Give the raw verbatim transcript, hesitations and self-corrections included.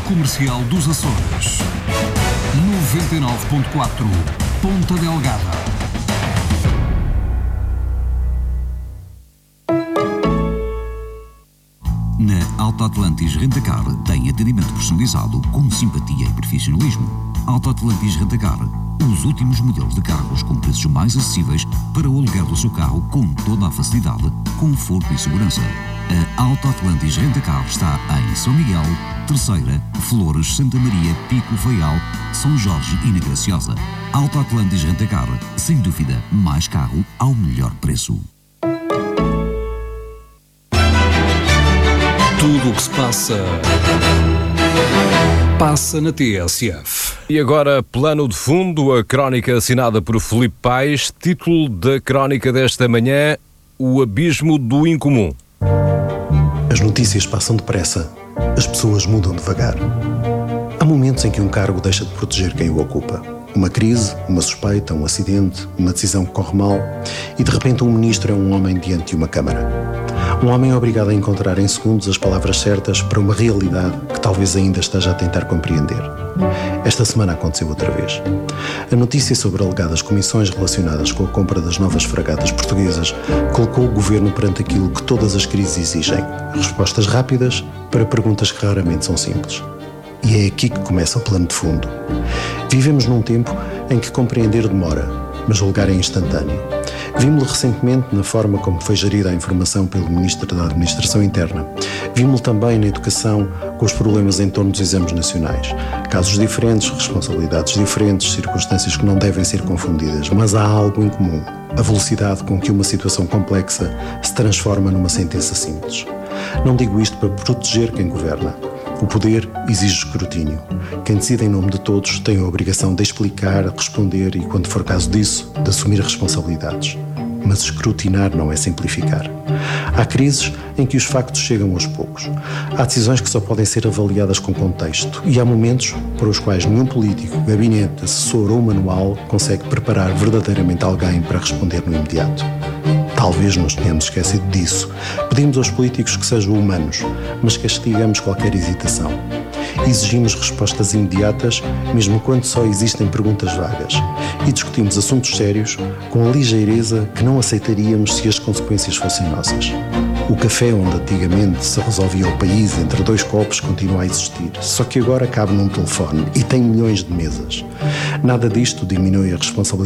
Comercial dos Açores. noventa e nove ponto quatro Ponta Delgada. Na Alta Atlantis Rentacar tem atendimento personalizado com simpatia e profissionalismo. Alta Atlantis Rentacar, os últimos modelos de carros com preços mais acessíveis para o aluguer do seu carro com toda a facilidade, conforto e segurança. A Alta Atlantis Rentacar está em São Miguel, Terceira, Flores, Santa Maria, Pico, Faial, São Jorge e na Graciosa. Alta Atlantis Rentacar, sem dúvida, mais carro ao melhor preço. Tudo o que se passa, passa na T S F. E agora, plano de fundo, a crónica assinada por Filipe Paes, título da crónica desta manhã, O Abismo do Incomum. As notícias passam depressa, as pessoas mudam devagar. Há momentos em que um cargo deixa de proteger quem o ocupa. Uma crise, uma suspeita, um acidente, uma decisão que corre mal e de repente um ministro é um homem diante de uma câmara. Um homem obrigado a encontrar em segundos as palavras certas para uma realidade que talvez ainda esteja a tentar compreender. Esta semana aconteceu outra vez. A notícia sobre alegadas comissões relacionadas com a compra das novas fragatas portuguesas colocou o governo perante aquilo que todas as crises exigem: respostas rápidas para perguntas que raramente são simples. E é aqui que começa o plano de fundo. Vivemos num tempo em que compreender demora, mas julgar é instantâneo. Vimos-lo recentemente na forma como foi gerida a informação pelo Ministro da Administração Interna. Vimos-lo também na educação, com os problemas em torno dos exames nacionais. Casos diferentes, responsabilidades diferentes, circunstâncias que não devem ser confundidas, mas há algo em comum: a velocidade com que uma situação complexa se transforma numa sentença simples. Não digo isto para proteger quem governa. O poder exige escrutínio. Quem decide em nome de todos tem a obrigação de explicar, responder e, quando for caso disso, de assumir responsabilidades. Mas escrutinar não é simplificar. Há crises em que os factos chegam aos poucos. Há decisões que só podem ser avaliadas com contexto e há momentos para os quais nenhum político, gabinete, assessor ou manual consegue preparar verdadeiramente alguém para responder no imediato. Talvez nos tenhamos esquecido disso. Pedimos aos políticos que sejam humanos, mas castigamos qualquer hesitação. Exigimos respostas imediatas, mesmo quando só existem perguntas vagas. E discutimos assuntos sérios com a ligeireza que não aceitaríamos se as consequências fossem nossas. O café onde antigamente se resolvia o país entre dois copos continua a existir, só que agora cabe num telefone e tem milhões de mesas. Nada disto diminui a responsabilidade